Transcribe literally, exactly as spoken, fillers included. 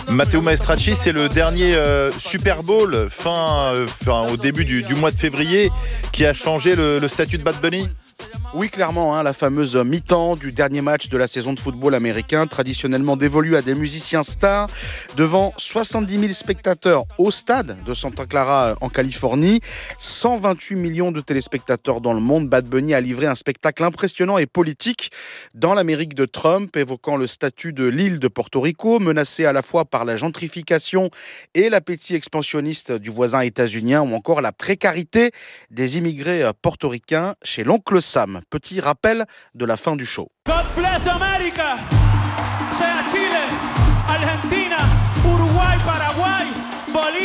Matteo Maestracci, c'est le dernier euh, Super Bowl fin, euh, fin au début du, du mois de février qui a changé le, le statut de Bad Bunny. Oui, clairement, hein, la fameuse mi-temps du dernier match de la saison de football américain, traditionnellement dévolue à des musiciens stars, devant soixante-dix mille spectateurs au stade de Santa Clara en Californie, cent vingt-huit millions de téléspectateurs dans le monde. Bad Bunny a livré un spectacle impressionnant et politique dans l'Amérique de Trump, évoquant le statut de l'île de Porto Rico, menacée à la fois par la gentrification et l'appétit expansionniste du voisin états-unien, ou encore la précarité des immigrés portoricains chez l'oncle Sam. Petit rappel de la fin du show. God bless America. Sea Chile, Argentina.